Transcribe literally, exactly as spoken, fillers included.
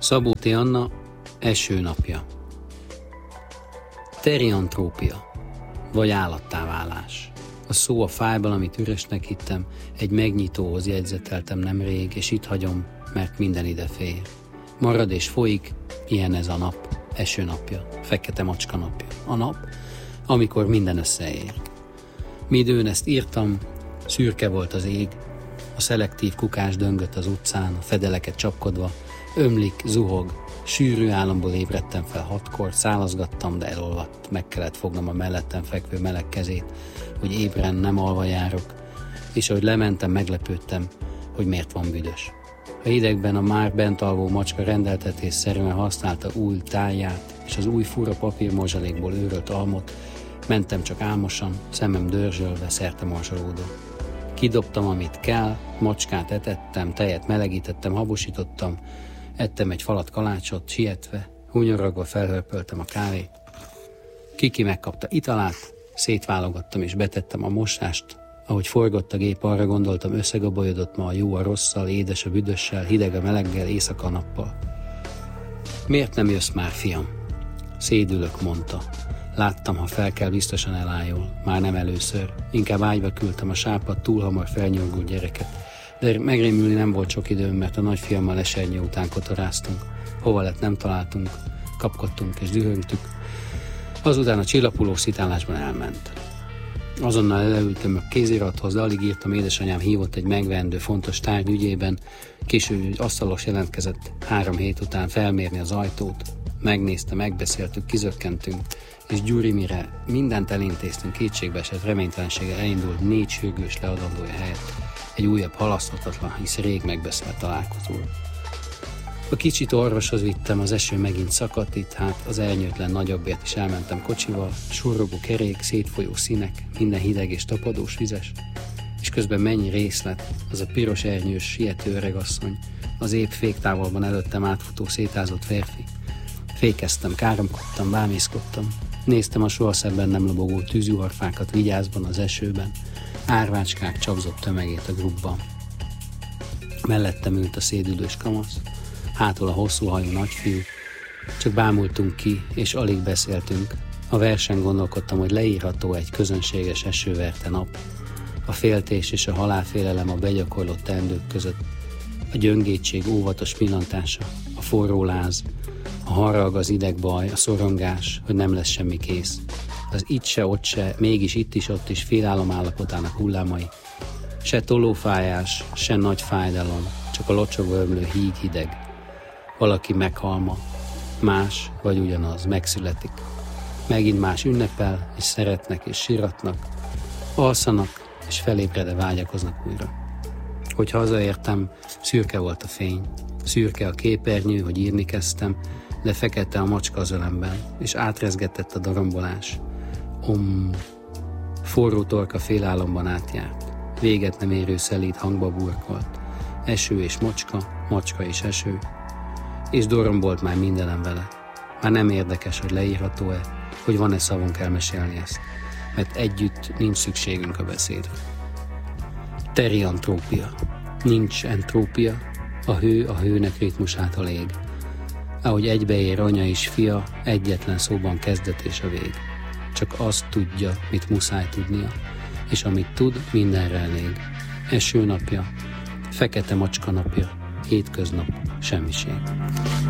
Szabóti Anna, eső napja. Teriantrópia, vagy állattá válás. A szó a fájban, amit üresnek hittem, egy megnyitóhoz jegyzeteltem nemrég, és itt hagyom, mert minden ide fér. Marad és folyik, ilyen ez a nap, eső napja, fekete macska napja. A nap, amikor minden összeér. Midőn ezt írtam, szürke volt az ég, a szelektív kukás döngött az utcán, a fedeleket csapkodva, ömlik, zuhog, sűrű álomból ébredtem fel hatkor, szálazgattam, de elolvadt, meg kellett fognom a mellettem fekvő meleg kezét, hogy ébren nem alva járok, és ahogy lementem, meglepődtem, hogy miért van büdös. A hidegben a már bent alvó macska rendeltetésszerűen használta új táját, és az új fura papírmorzsalékból őrölt almot, mentem csak álmosan, szemem dörzsölve, szerte morzsolódó. Kidobtam, amit kell, macskát etettem, tejet melegítettem, habosítottam, ettem egy falat kalácsot, sietve, hunyorogva felhörpöltem a kávét. Kiki megkapta italát, szétválogattam és betettem a mosást. Ahogy forgott a gép, arra gondoltam, összegabolyodott ma a jó a rosszal, édes a büdössel, hideg a meleggel, éjszaka a nappal. Miért nem jössz már, fiam? Szédülök, mondta. Láttam, ha fel kell, biztosan elájul. Már nem először. Inkább ágyba küldtem a sápadt, túl hamar felnyolgult gyereket. De megrémülni nem volt sok időm, mert a nagyfiammal esernyő után kotoráztunk. Hova lett, nem találtunk. Kapkodtunk és dühöngtük. Azután a csillapulós szitálásban elment. Azonnal leültem a kézirathoz, de alig írtam, édesanyám hívott egy megvendő fontos tárgy ügyében. Később egy asztalos jelentkezett három hét után felmérni az ajtót. Megnézte, megbeszéltük, kizökkentünk, és Gyuri, mire mindent elintéztünk, kétségbeesett reménytelenséggel elindult négy sürgős leadandója helyett egy újabb halaszthatatlan, hisz rég megbeszélt találkozó. A kicsit orvoshoz vittem, az eső megint szakadt, itt hát az elnyőtlen nagyobbért is elmentem kocsival, surrogó kerék, szétfolyó színek, minden hideg és tapadós, vizes, és közben mennyi részlet, az a piros ernyős, siető öregasszony, az épp féktávolban előttem átfutó szétázott férfi. Fékeztem, káromkodtam, bámészkodtam, néztem a sohaszebben nem lobogó tűzjuharfákat vigyázban az esőben, árvácskák csapzott tömegét a grubban. Mellettem ült a szédülős kamasz, hátul a hosszú hajú nagyfiú, csak bámultunk ki, és alig beszéltünk. A versen gondolkodtam, hogy leírható egy közönséges esőverte nap, a féltés és a halálfélelem a begyakorlott teendők között, a gyöngétség óvatos pillantása, a forró láz, a harag, az idegbaj, a szorongás, hogy nem lesz semmi kész. Az itt se, ott se, mégis itt is, ott is félálom állapotának hullámai. Se tolófájás, se nagy fájdalom, csak a locsogó ömlő híg hideg. Valaki meghal ma, más vagy ugyanaz, megszületik. Megint más ünnepel, és szeretnek, és siratnak, alszanak, és felébredve vágyakoznak újra. Hogy hazaértem, szürke volt a fény, szürke a képernyő, hogy írni kezdtem, de fekete a macska az ölemben, és átrezgetett a darombolás. Om, forró torka félálomban átjárt, véget nem érő szelíd hangba burkolt, eső és macska, macska és eső, és dorombolt már mindenem vele. Már nem érdekes, hogy leírható-e, hogy van-e szavunk elmesélni ezt, mert együtt nincs szükségünk a beszédre. Teriantrópia. Nincs entrópia, a hő a hőnek ritmusától ég. Ahogy egybeér anya és fia, egyetlen szóban kezdet és a vég. Csak azt tudja, mit muszáj tudnia, és amit tud, mindenre elég. Eső napja, fekete macska napja, hétköznap, semmiség.